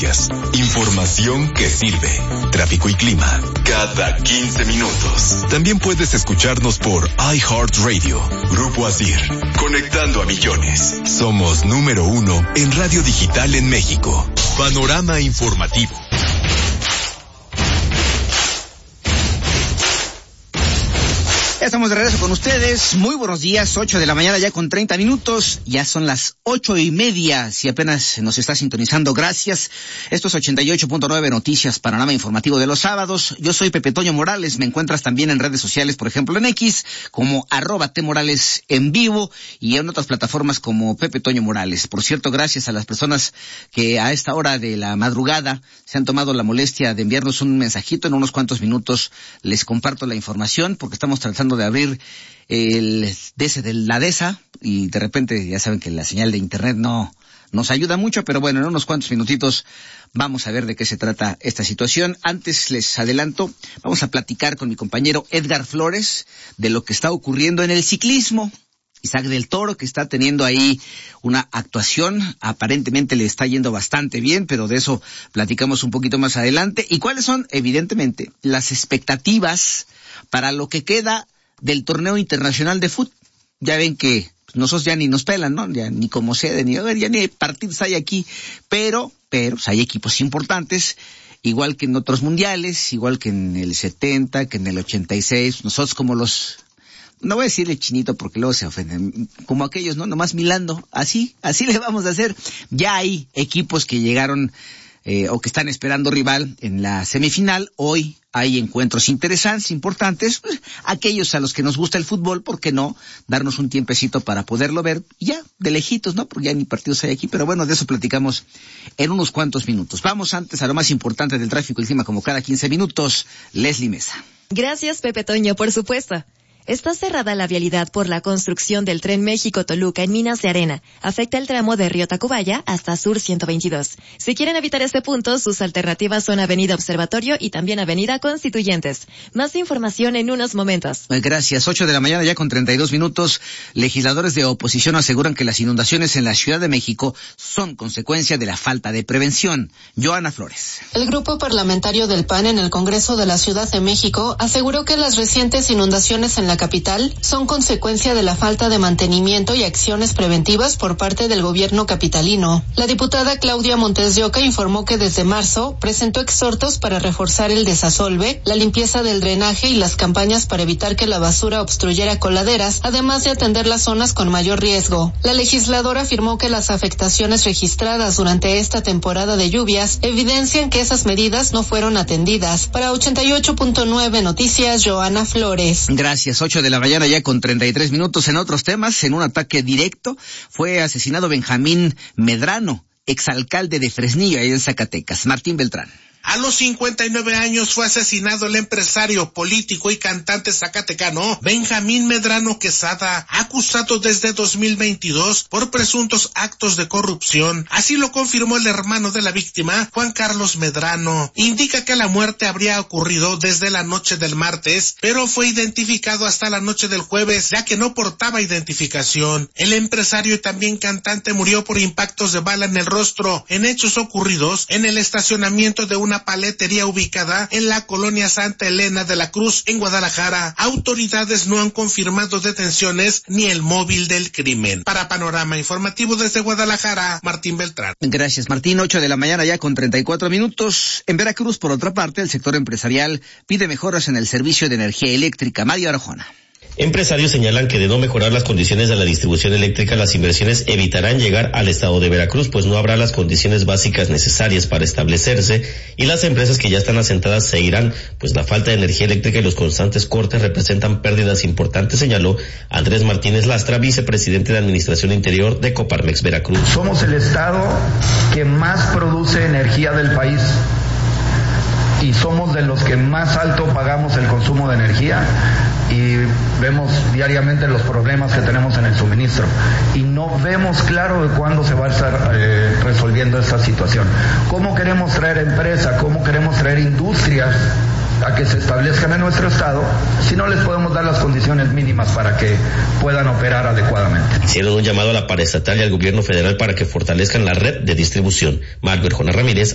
Información que sirve. Tráfico y clima cada 15 minutos. También puedes escucharnos por iHeartRadio. Grupo Asir. Conectando a millones. Somos número 1 en radio digital en México. Panorama informativo. Ya estamos de regreso con ustedes. Muy buenos días, 8 de la mañana ya con 30 minutos. Ya son las 8:30. Si apenas nos está sintonizando, gracias. Esto es 88.9 Noticias, panorama informativo de los sábados. Yo soy Pepe Toño Morales. Me encuentras también en redes sociales, por ejemplo en X, como @tmorales en vivo, y en otras plataformas como Pepe Toño Morales. Por cierto, gracias a las personas que a esta hora de la madrugada se han tomado la molestia de enviarnos un mensajito. En unos cuantos minutos les comparto la información, porque estamos tratando de abrir el DC de la DESA, y de repente ya saben que la señal de internet no nos ayuda mucho, pero bueno, en unos cuantos minutitos vamos a ver de qué se trata esta situación. Antes les adelanto, vamos a platicar con mi compañero Edgar Flores de lo que está ocurriendo en el ciclismo. Isaac del Toro, que está teniendo ahí una actuación, aparentemente le está yendo bastante bien, pero de eso platicamos un poquito más adelante. ¿Y cuáles son, evidentemente, las expectativas para lo que queda del torneo internacional de fútbol? Ya ven que nosotros ya ni nos pelan, ¿no? Ya ni como sede, ya ni partidos hay aquí, pero hay equipos importantes, igual que en otros mundiales, igual que en el 70, que en el 86, nosotros como los... No voy a decirle chinito porque luego se ofenden, como aquellos, ¿no? Nomás milando, así le vamos a hacer. Ya hay equipos que llegaron o que están esperando rival en la semifinal. Hoy hay encuentros interesantes, importantes. Aquellos a los que nos gusta el fútbol, ¿por qué no darnos un tiempecito para poderlo ver? Ya, de lejitos, ¿no? Porque ya ni partidos hay aquí, pero bueno, de eso platicamos en unos cuantos minutos. Vamos antes a lo más importante del tráfico y clima, como cada 15 minutos. Leslie Mesa. Gracias, Pepe Toño, por supuesto. Está cerrada la vialidad por la construcción del Tren México-Toluca en Minas de Arena. Afecta el tramo de Río Tacubaya hasta Sur 122. Si quieren evitar este punto, sus alternativas son Avenida Observatorio y también Avenida Constituyentes. Más información en unos momentos. Gracias. 8 de la mañana ya con 32 minutos. Legisladores de oposición aseguran que las inundaciones en la Ciudad de México son consecuencia de la falta de prevención. Joana Flores. El grupo parlamentario del PAN en el Congreso de la Ciudad de México aseguró que las recientes inundaciones en la capital son consecuencia de la falta de mantenimiento y acciones preventivas por parte del gobierno capitalino. La diputada Claudia Montes de Oca informó que desde marzo presentó exhortos para reforzar el desasolve, la limpieza del drenaje y las campañas para evitar que la basura obstruyera coladeras, además de atender las zonas con mayor riesgo. La legisladora afirmó que las afectaciones registradas durante esta temporada de lluvias evidencian que esas medidas no fueron atendidas. Para 88.9 Noticias, Joana Flores. Gracias. 8 de la mañana ya con 33 minutos. En otros temas, en un ataque directo, fue asesinado Benjamín Medrano, exalcalde de Fresnillo, ahí en Zacatecas. Martín Beltrán. A los 59 años fue asesinado el empresario, político y cantante zacatecano Benjamín Medrano Quesada, acusado desde 2022 por presuntos actos de corrupción. Así lo confirmó el hermano de la víctima, Juan Carlos Medrano. Indica que la muerte habría ocurrido desde la noche del martes, pero fue identificado hasta la noche del jueves, ya que no portaba identificación. El empresario y también cantante murió por impactos de bala en el rostro, en hechos ocurridos en el estacionamiento de una paletería ubicada en la colonia Santa Elena de la Cruz, en Guadalajara. Autoridades no han confirmado detenciones ni el móvil del crimen. Para Panorama Informativo desde Guadalajara, Martín Beltrán. Gracias, Martín. 8 de la mañana ya con 34 minutos. En Veracruz, por otra parte, el sector empresarial pide mejoras en el servicio de energía eléctrica. Mario Arjona. Empresarios señalan que de no mejorar las condiciones de la distribución eléctrica, las inversiones evitarán llegar al estado de Veracruz, pues no habrá las condiciones básicas necesarias para establecerse y las empresas que ya están asentadas se irán, pues la falta de energía eléctrica y los constantes cortes representan pérdidas importantes, señaló Andrés Martínez Lastra, vicepresidente de Administración Interior de Coparmex Veracruz. Somos el estado que más produce energía del país y somos de los que más alto pagamos el consumo de energía y vemos diariamente los problemas que tenemos en el suministro y no vemos claro de cuándo se va a estar resolviendo esta situación. ¿Cómo queremos traer empresa? ¿Cómo queremos traer industrias a que se establezcan en nuestro estado si no les podemos dar las condiciones mínimas para que puedan operar adecuadamente? Hicieron un llamado a la paraestatal y al gobierno federal para que fortalezcan la red de distribución. Mario Arjona Ramírez,